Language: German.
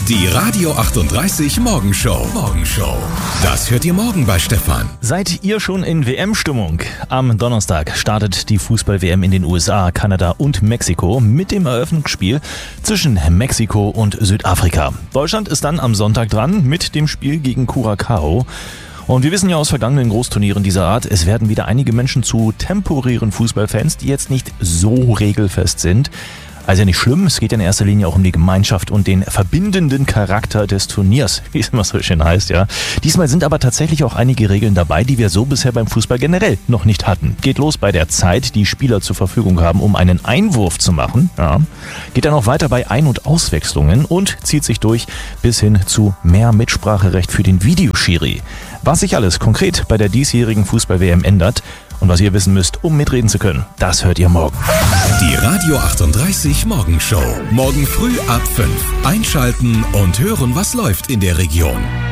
Die Radio 38 Morgenshow. Das hört ihr morgen bei Stefan. Seid ihr schon in WM-Stimmung? Am Donnerstag startet die Fußball-WM in den USA, Kanada und Mexiko mit dem Eröffnungsspiel zwischen Mexiko und Südafrika. Deutschland ist dann am Sonntag dran mit dem Spiel gegen Curaçao. Und wir wissen ja aus vergangenen Großturnieren dieser Art, es werden wieder einige Menschen zu temporären Fußballfans, die jetzt nicht so regelfest sind. Also ja nicht schlimm, es geht in erster Linie auch um die Gemeinschaft und den verbindenden Charakter des Turniers, wie es immer so schön heißt, ja. Diesmal sind aber tatsächlich auch einige Regeln dabei, die wir so bisher beim Fußball generell noch nicht hatten. Geht los bei der Zeit, die Spieler zur Verfügung haben, um einen Einwurf zu machen, ja. Geht dann auch weiter bei Ein- und Auswechslungen und zieht sich durch bis hin zu mehr Mitspracherecht für den Videoschiri. Was sich alles konkret bei der diesjährigen Fußball-WM ändert und was ihr wissen müsst, um mitreden zu können, das hört ihr morgen. Die Radio 38 Morgenshow. Morgen früh ab 5. Einschalten und hören, was läuft in der Region.